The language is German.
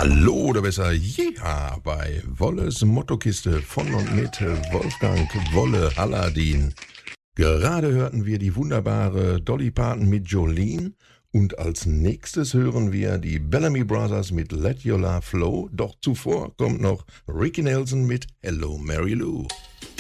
Hallo oder besser Jeha bei Wolles Mottokiste von und mit Wolfgang Wolle Halladin. Gerade hörten wir die wunderbare Dolly Parton mit Jolene und als nächstes hören wir die Bellamy Brothers mit Let Your Love Flow. Doch zuvor kommt noch Ricky Nelson mit Hello Mary Lou.